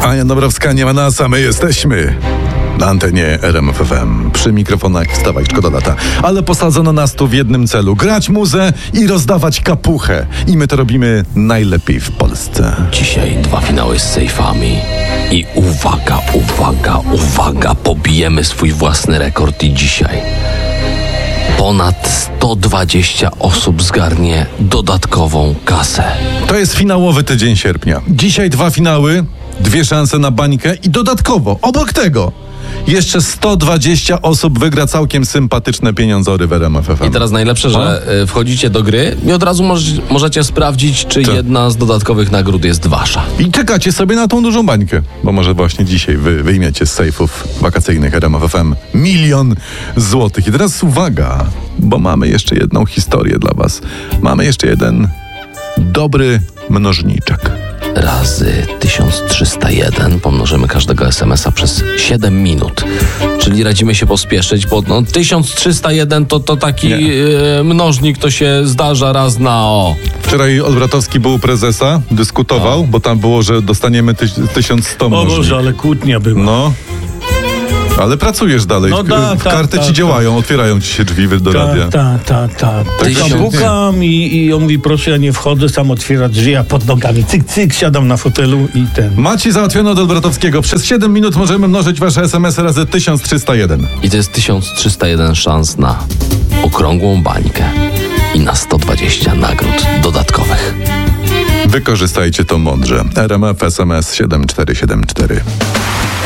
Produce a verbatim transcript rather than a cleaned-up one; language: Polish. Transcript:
Ania Dąbrowska, nie ma nas, a my jesteśmy na antenie R M F F M. Przy mikrofonach wstawaj, szkoda lata. Ale posadzono nas tu w jednym celu. Grać muzę i rozdawać kapuchę. I my to robimy najlepiej w Polsce. Dzisiaj dwa finały z sejfami. I uwaga, uwaga, uwaga, pobijemy swój własny rekord i dzisiaj ponad sto dwadzieścia osób zgarnie dodatkową kasę. To jest finałowy tydzień sierpnia. Dzisiaj dwa finały, dwie szanse na bańkę i dodatkowo, obok tego, jeszcze sto dwadzieścia osób wygra całkiem sympatyczne pieniądzory w R M F F M. I teraz najlepsze, że y, wchodzicie do gry i od razu moż, możecie sprawdzić, czy Co? jedna z dodatkowych nagród jest wasza. I czekacie sobie na tą dużą bańkę, bo może właśnie dzisiaj wy wyjmiecie z sejfów wakacyjnych R M F F M milion złotych. I teraz uwaga, bo mamy jeszcze jedną historię dla was. Mamy jeszcze jeden dobry mnożniczek. Razy tysiąc trzysta jeden pomnożymy każdego es em es a przez siedem minut. Czyli radzimy się pospieszyć, bo no, tysiąc trzysta jeden to, to taki e, mnożnik, to się zdarza raz na o. Wczoraj Olbratowski był u prezesa, dyskutował, No. bo tam było, że dostaniemy tyś, tysiąc sto O mnożnik. Boże, ale kłótnia była. No. Ale pracujesz dalej. No da, w ta, karty ta, ci ta. działają, otwierają ci się drzwi do radia. Tak, tak, tak. Ta. Tysiąc- Pukam, pukam i, i on mówi, proszę, ja nie wchodzę, sam otwiera drzwi, ja pod nogami cyk, cyk, siadam na fotelu i ten. Macie załatwione od Olbratowskiego. Przez siedem minut możemy mnożyć wasze es em esy razy tysiąc trzysta jeden. I to jest tysiąc trzysta jeden szans na okrągłą bańkę i na sto dwadzieścia nagród dodatkowych. Wykorzystajcie to mądrze. R M F S M S siedem cztery siedem cztery.